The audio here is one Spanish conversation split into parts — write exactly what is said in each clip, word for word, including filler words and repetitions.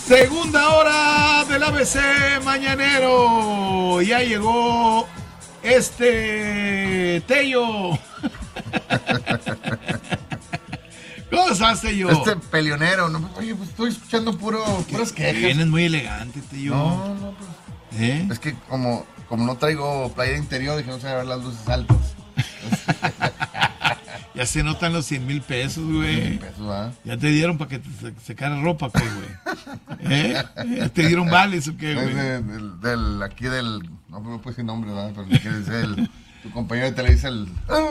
Segunda hora del A B C Mañanero. Ya llegó este Tello. ¿Cómo estás, Tello? Este peleonero. No, oye, pues estoy escuchando puro, puras quejas. Vienes muy elegante, Tello. No, no, pues. ¿Eh? Es que como, como no traigo playera interior, dije no se van a ver las luces altas. Ya se notan los cien mil pesos, güey. Pesos, ya te dieron para que te secara ropa, güey. ¿Eh? ¿Ya te dieron vales o qué, güey? De, del, del, aquí del... No me puedo decir nombre, ¿verdad? Pero me quiere decir el... Tu compañero de Televisa, el...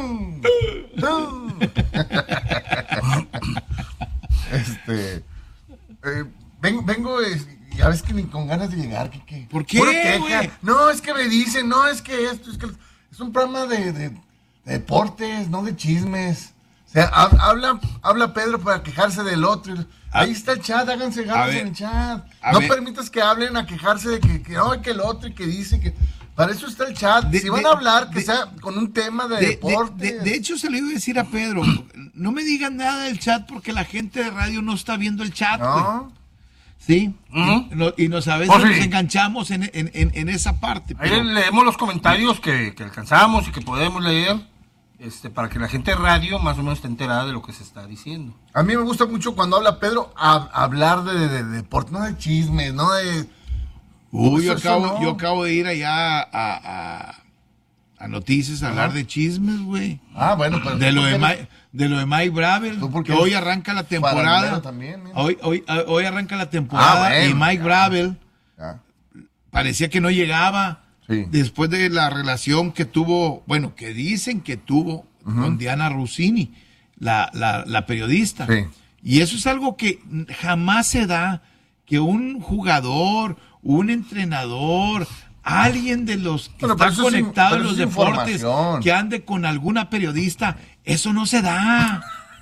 este... Eh, vengo, vengo y a veces que ni con ganas de llegar, ¿qué? qué? ¿Por qué, güey? No, es que me dicen, no, es que esto, es que... Es un programa de... de De deportes, no de chismes. O sea, habla, habla Pedro para quejarse del otro. Ahí está el chat, háganse ganas en el chat. No ver. permitas que hablen a quejarse de que, que no, que el otro y que dice que... Para eso está el chat. De, si van de, a hablar, que de, sea con un tema de, de deportes. De, de, de hecho, se le iba a decir a Pedro, no me digan nada del chat porque la gente de radio no está viendo el chat, güey. No. Sí, uh-huh. y, no, y nos a veces oh, sí. nos enganchamos en, en, en, en esa parte. Pero... Ahí leemos los comentarios que, que alcanzamos y que podemos leer. Este, para que la gente de radio más o menos esté enterada de lo que se está diciendo. A mí me gusta mucho cuando habla Pedro a, a hablar de deporte, no de chismes, no de... Uy, yo acabo, no. yo acabo de ir allá a, a, a Noticias a hablar de chismes, güey. Ah, bueno, pero... De lo de, Mike, de lo de Mike Bravel, que hoy arranca la temporada. También, hoy, hoy, hoy arranca la temporada ah, bueno, y Mike ya. Bravel ya. parecía que no llegaba. Sí. Después de la relación que tuvo, bueno, que dicen que tuvo uh-huh. con Diana Russini, la, la, la periodista. Sí. Y eso es algo que jamás se da, que un jugador, un entrenador, alguien de los que pero, está pero conectado es, en los deportes, que ande con alguna periodista, eso no se da.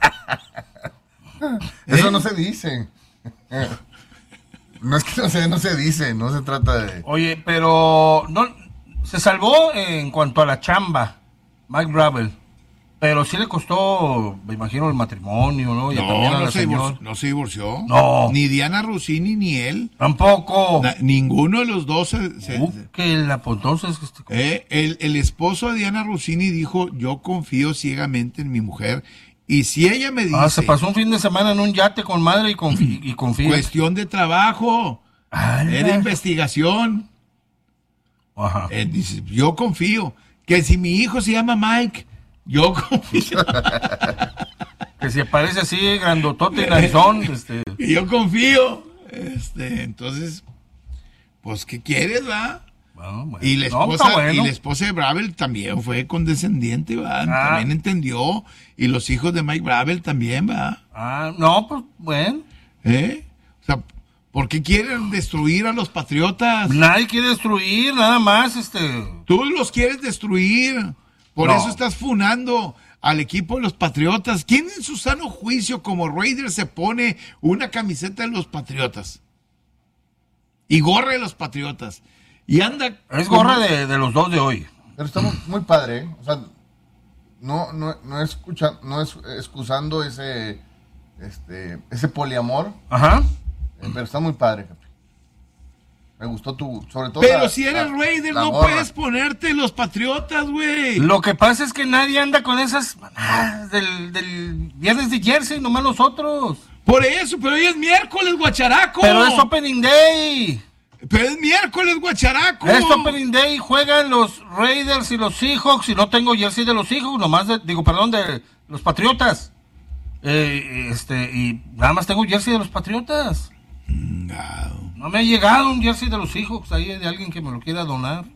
Eso ¿Eh? no se dice. No es que no se, no se dice, no se trata de... Oye, pero no se salvó en cuanto a la chamba, Mike Bravel, pero sí le costó, me imagino, el matrimonio, ¿no? Y no, también a no, la se señora. no se divorció. No. Ni Diana Russini ni él. Tampoco. Na, ninguno de los dos se... se uh, que la, pues, entonces... Este... Eh, el, el esposo de Diana Russini dijo, yo confío ciegamente en mi mujer. Y si ella me dice... Ah, se pasó un fin de semana en un yate con madre y confía. Y confía. Cuestión de trabajo. Ah, era investigación. Ajá. Eh, dice, yo confío. Que si mi hijo se llama Mike, yo confío. Que si aparece así, grandotote y narizón. Este... yo confío. Este, entonces, pues, ¿qué quieres, va? Bueno, bueno. Y la esposa, no, bueno. y la esposa de Bravel también fue condescendiente, ¿va? Ah. También entendió. Y los hijos de Mike Bravel también, ¿va? Ah, no, pues, bueno. ¿Eh? O sea, ¿por qué quieren destruir a los Patriotas? Nadie quiere destruir, nada más, este... Tú los quieres destruir. Por no. eso estás funando al equipo de los Patriotas. ¿Quién en su sano juicio como Raider se pone una camiseta de los Patriotas? Y gorra de los Patriotas. Y anda... Es gorra como... de, de los dos de hoy. Pero está muy, muy padre, ¿eh? O sea, no, no, no, escucha, no es excusando ese, este, ese poliamor. Ajá. Eh, pero está muy padre, Capi. Me gustó tu... Sobre todo pero la, si eres la, Raider, la no gorra. puedes ponerte los Patriotas, güey. Lo que pasa es que nadie anda con esas manadas del, del viernes de jersey, nomás nosotros. Por eso, pero hoy es miércoles, guacharaco. Pero es Opening Day. Pero es miércoles, guacharaco. Es Opening Day, juegan los Raiders y los Seahawks, y no tengo jersey de los Seahawks, nomás, de, digo, perdón, de los Patriotas. Eh, este, y nada más tengo jersey de los Patriotas. No. No me ha llegado un jersey de los Seahawks ahí de alguien que me lo quiera donar.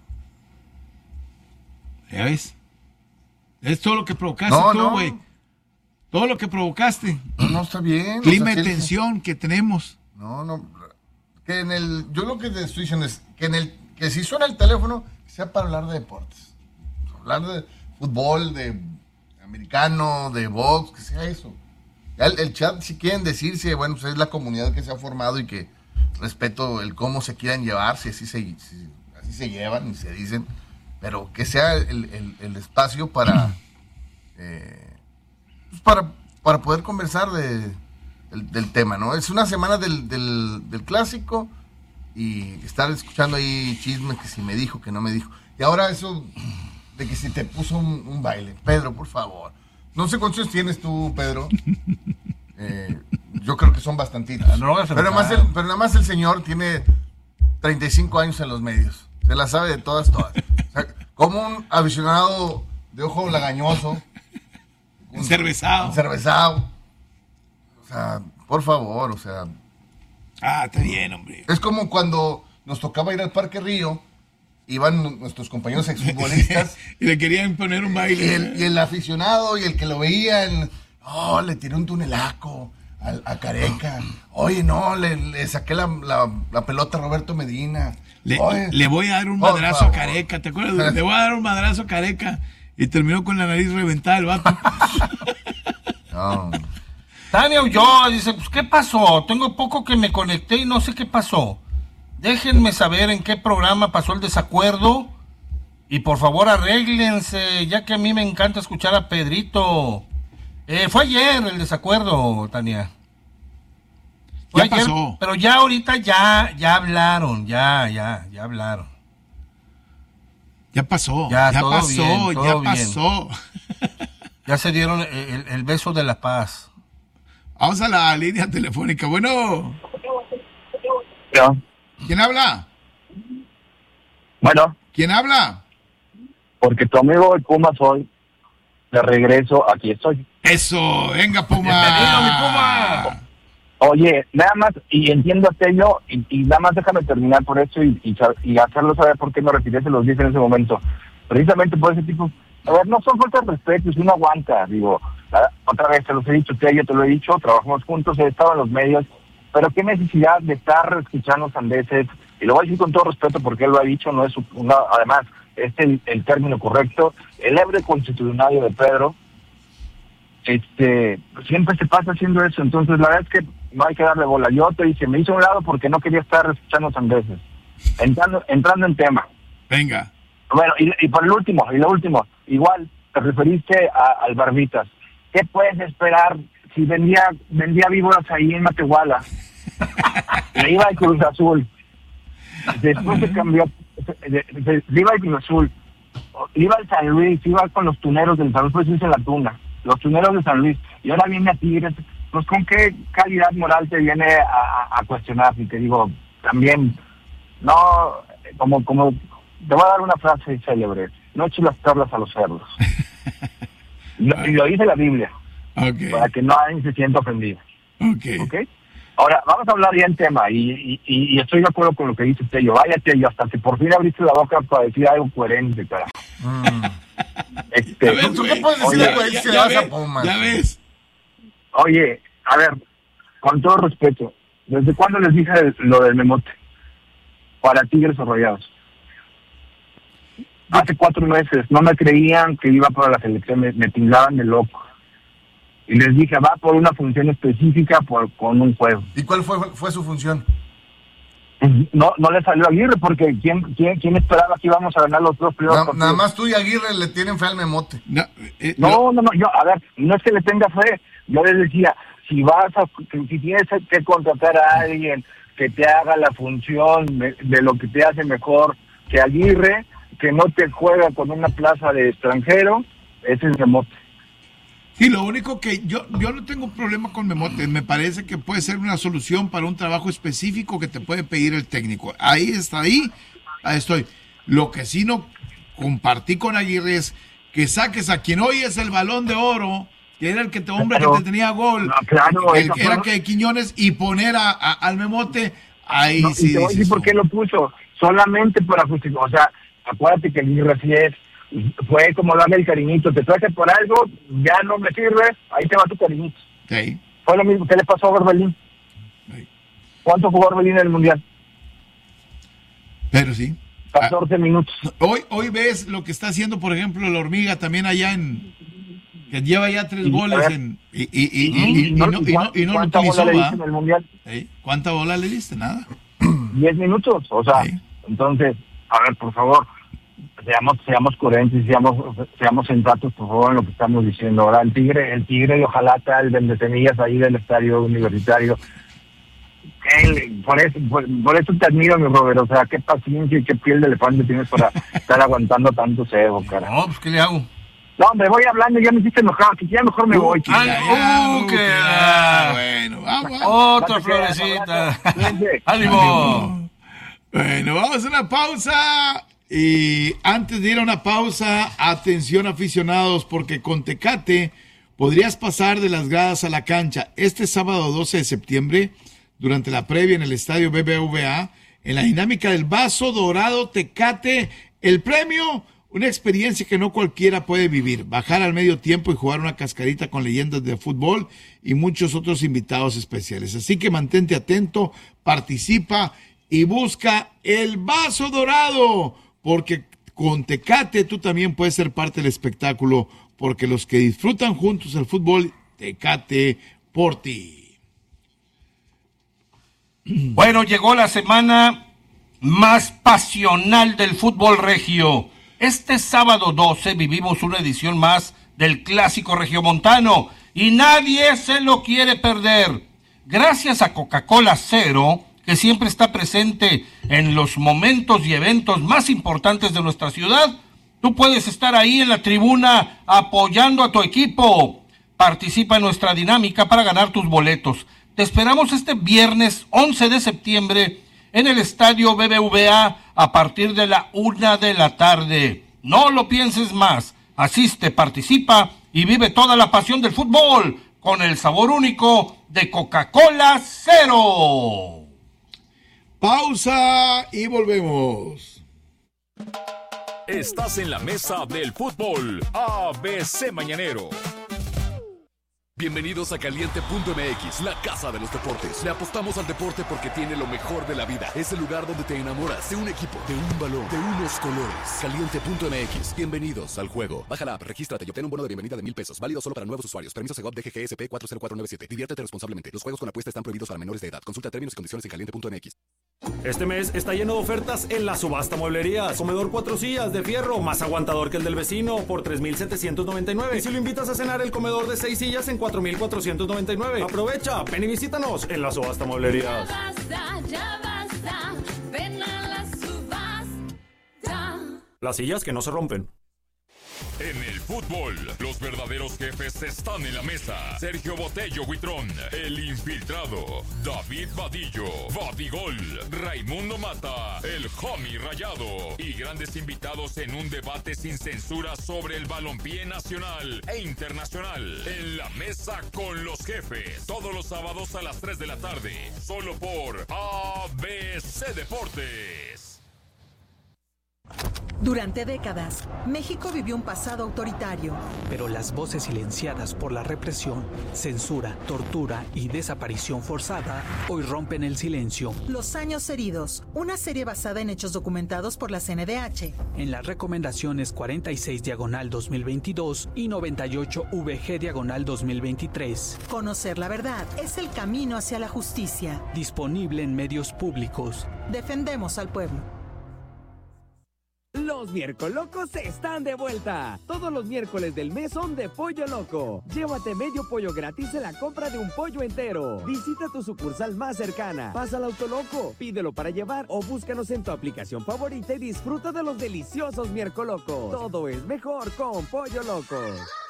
¿Ya ves? Es todo lo que provocaste no, tú, güey. No. Todo lo que provocaste. No, no está bien. Clima o sea, de tensión el... que tenemos. No, no. Que en el, yo lo que te estoy diciendo es que en el, que si suena el teléfono, sea para hablar de deportes. Hablar de fútbol, de americano, de box, que sea eso. El, el chat, si quieren decirse, bueno, pues es la comunidad que se ha formado y que respeto el cómo se quieran llevar, si así se, si, así se llevan y se dicen, pero que sea el, el, el espacio para, eh, pues para, para poder conversar de, el, del tema, ¿no? Es una semana del, del, del clásico y estar escuchando ahí chismes que si me dijo, que no me dijo. Y ahora eso de que si te puso un, un baile. Pedro, por favor. No sé cuántos años tienes tú, Pedro. Eh, yo creo que son bastantitos. No, pero, nada más el, pero nada más el señor tiene treinta y cinco años en los medios. Se la sabe de todas, todas. O sea, como un aficionado de ojo lagañoso. Un cervezado. Un cervezado. O sea, por favor, o sea. Ah, está bien, hombre. Es como cuando nos tocaba ir al Parque Río, iban nuestros compañeros exfutbolistas. Y le querían poner un baile. Y el, y el aficionado y el que lo veían, oh, le tiré un tunelaco a, a Careca. Oye, no, le, le saqué la, la, la pelota a Roberto Medina. Le, Oye, le voy a dar un madrazo a Careca, ¿te acuerdas? Le voy a dar un madrazo a Careca. Y terminó con la nariz reventada el vato. No. Tania Ulloa dice, pues, ¿qué pasó? Tengo poco que me conecté y no sé qué pasó. Déjenme saber en qué programa pasó el desacuerdo y por favor arréglense, ya que a mí me encanta escuchar a Pedrito. Eh, fue ayer el desacuerdo, Tania. Fue ya ayer, pasó. Pero ya ahorita ya, ya hablaron, ya, ya, ya hablaron. Ya pasó, ya, ya todo pasó, bien, todo ya bien. pasó. Ya se dieron el, el, el beso de la paz. Vamos a la línea telefónica. Bueno. ¿Yo? ¿Quién habla? Bueno, ¿Quién habla? porque tu amigo el Puma soy, de regreso, aquí estoy. Eso, venga, Puma. Bienvenido, mi Puma. Oye, nada más, y entiendo a Tello, y, y nada más déjame terminar por eso y, y, y hacerlo saber por qué me retiré, se los dije en ese momento. Precisamente por ese tipo, a ver, no son faltas de respeto, si uno aguanta, digo, la, otra vez te los he dicho, Tello, te lo he dicho, trabajamos juntos, he estado en los medios, pero qué necesidad de estar escuchando sandeces, y lo voy a decir con todo respeto porque él lo ha dicho, no es una, además, este es el, el término correcto, el hebre constitucionario de Pedro, este, siempre se pasa haciendo eso, entonces la verdad es que no hay que darle bola. Yo te dije, me hice a un lado porque no quería estar escuchando sandeces. Entrando, entrando en tema. Venga. Bueno, y, y por el último, y lo último, igual, te referiste a, al Barbitas. ¿Qué puedes esperar si vendía vendía víboras ahí en Matehuala? Le iba al Cruz Azul. Después se cambió, se, se, se, se iba al Cruz Azul. Iba al San Luis, iba con los tuneros del San Luis, pues dice la tuna. Los tuneros de San Luis. Y ahora viene a Tigres. Pues con qué calidad moral te viene a, a cuestionar. Y te digo, también, no, como, como, te voy a dar una frase célebre. No eches las perlas a los cerdos. Y lo, y lo dice la Biblia. Okay. Para que no alguien se sienta ofendido. Okay. ¿Ok? Ahora, vamos a hablar ya en tema. Y, y, y estoy de acuerdo con lo que dice Tello. Vaya Tello, hasta que por fin abriste la boca para decir algo coherente, carajo. Mm. Este, Ya ves, ¿Tú güey. qué puedes decir Oye, de coherencia si ya- le ya vas a ves, Pumas? Ya ves. Oye, a ver, con todo respeto, ¿desde cuándo les dije el- lo del memote? Para Tigres o Rayados. Hace cuatro meses, no me creían que iba para la selección, me, me tildaban de loco. Y les dije, va por una función específica, por con un juego. ¿Y cuál fue, fue su función? No no le salió a Aguirre, porque ¿quién, quién, quién esperaba que íbamos a ganar los dos primeros Na- partidos? nada más tú y Aguirre le tienen fe al memote. No, eh, No, no, no, yo, a ver, no es que le tenga fe, yo les decía, si vas a, si tienes que contratar a alguien que te haga la función de, de lo que te hace mejor que Aguirre, que no te juega con una plaza de extranjero, ese es remote. Sí, lo único que yo yo no tengo problema con Memote, me parece que puede ser una solución para un trabajo específico que te puede pedir el técnico. Ahí está, ahí, ahí estoy. Lo que sí no compartí con Aguirre es que saques a quien hoy es el Balón de Oro, que era el que te hombre Claro. que te tenía gol, No, claro, el eso que era fue- que Quiñones, y poner a, a- al Memote, ahí No, sí y te voy a decir dices por tú. qué lo puso, solamente para justificar, o sea, acuérdate que Aguirre así es, fue como darle el cariñito, te traje por algo, ya no me sirve, ahí te va tu cariñito. Sí, Fue lo mismo que le pasó a Orbelín. sí. ¿Cuánto jugó Orbelín en el Mundial? Pero sí. Ah, catorce minutos. Hoy, hoy ves lo que está haciendo, por ejemplo, la Hormiga también allá en... que lleva ya tres Y, goles a ver. en, y, y, y, y, y- y no, y no, y no lo ¿Cuánta utilizó, bola le ¿va? diste en el Mundial? ¿Sí? ¿Cuánta bola le diste? Nada. diez minutos, o sea, Sí. entonces, a ver, por favor, seamos seamos coherentes, seamos seamos sensatos, por favor, en lo que estamos diciendo. Ahora el Tigre, el Tigre, y ojalá sea el vendesemillas ahí del estadio universitario. Él, por eso por, por eso te admiro, mi Robert, o sea, qué paciencia y qué piel de elefante tienes para estar aguantando tanto cebo, cara. No, pues, ¿qué le hago? No, hombre, voy hablando, ya me hiciste enojado, que ya mejor me uh, voy. Ay, uh, que ah, bueno, vamos. Otra florecita. ¡Ánimo! Bueno, vamos a una pausa. Y antes de ir a una pausa, atención aficionados, porque con Tecate podrías pasar de las gradas a la cancha. Este sábado doce de septiembre, durante la previa en el estadio B B V A, en la dinámica del vaso dorado Tecate, el premio, una experiencia que no cualquiera puede vivir. Bajar al medio tiempo y jugar una cascarita con leyendas de fútbol y muchos otros invitados especiales. Así que mantente atento, participa y busca el vaso dorado, porque con Tecate tú también puedes ser parte del espectáculo, porque los que disfrutan juntos el fútbol, Tecate por ti. Bueno, llegó la semana más pasional del fútbol regio. Este sábado doce vivimos una edición más del Clásico Regiomontano y nadie se lo quiere perder. Gracias a Coca-Cola Cero, que siempre está presente en los momentos y eventos más importantes de nuestra ciudad, tú puedes estar ahí en la tribuna apoyando a tu equipo. Participa en nuestra dinámica para ganar tus boletos. Te esperamos este viernes once de septiembre en el estadio B B V A a partir de la una de la tarde. No lo pienses más. Asiste, participa y vive toda la pasión del fútbol con el sabor único de Coca-Cola Cero. Pausa y volvemos. Estás en la mesa del fútbol A B C Mañanero. Bienvenidos a Caliente punto M X, la casa de los deportes. Le apostamos al deporte porque tiene lo mejor de la vida. Es el lugar donde te enamoras de un equipo, de un balón, de unos colores. Caliente punto M X. Bienvenidos al juego. Baja la app, regístrate y obtén un bono de bienvenida de mil pesos. Válido solo para nuevos usuarios. Permiso Segov D G G S P cuatro cero cuatro nueve siete. Diviértete responsablemente. Los juegos con apuesta están prohibidos para menores de edad. Consulta términos y condiciones en Caliente punto M X. Este mes está lleno de ofertas en la subasta mueblerías. Comedor cuatro sillas de fierro, más aguantador que el del vecino, por tres mil setecientos noventa y nueve. Y si lo invitas a cenar, el comedor de seis sillas en cuatro mil cuatrocientos noventa y nueve. Aprovecha, ven y visítanos en la subasta mueblerías. Ya basta, ya basta, ven a la subasta. Las sillas que no se rompen. En el fútbol, los verdaderos jefes están en la mesa. Sergio Botello Huitrón, el infiltrado. David Vadillo, Vadigol. Raimundo Mata, el homie rayado. Y grandes invitados en un debate sin censura sobre el balompié nacional e internacional. En la mesa con los jefes. Todos los sábados a las tres de la tarde. Solo por A B C Deportes. Durante décadas, México vivió un pasado autoritario. Pero las voces silenciadas por la represión, censura, tortura y desaparición forzada hoy rompen el silencio. Los años heridos, una serie basada en hechos documentados por la C N D H. En las recomendaciones cuarenta y seis diagonal dos mil veintidós y noventa y ocho V G diagonal dos mil veintitrés. Conocer la verdad es el camino hacia la justicia. Disponible en medios públicos. Defendemos al pueblo. Los Miercolocos están de vuelta. Todos los miércoles del mes son de Pollo Loco. Llévate medio pollo gratis en la compra de un pollo entero. Visita tu sucursal más cercana. Pasa al Autoloco, pídelo para llevar o búscanos en tu aplicación favorita y disfruta de los deliciosos Miercolocos. Todo es mejor con Pollo Loco.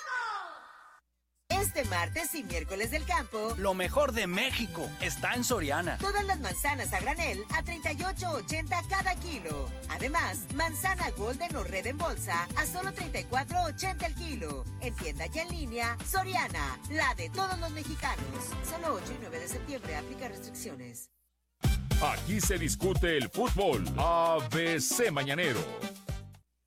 Este martes y miércoles del campo, lo mejor de México está en Soriana. Todas las manzanas a granel a treinta y ocho ochenta cada kilo. Además, manzana Golden o Red en bolsa a solo treinta y cuatro ochenta el kilo. En tienda y en línea, Soriana, la de todos los mexicanos. Solo ocho y nueve de septiembre, aplica restricciones. Aquí se discute el fútbol. A B C Mañanero.